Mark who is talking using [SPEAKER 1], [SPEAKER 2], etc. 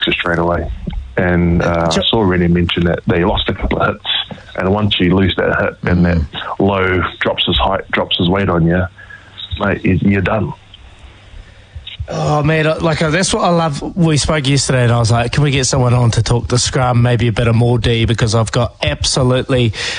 [SPEAKER 1] it straight away. And I saw Rennie mention that they lost a couple of hits, and once you lose that hit and that low drops his weight on you, mate, you're done.
[SPEAKER 2] Oh, man, that's what I love. We spoke yesterday and I was like, can we get someone on to talk the scrum, maybe a bit of more D, because I've got absolutely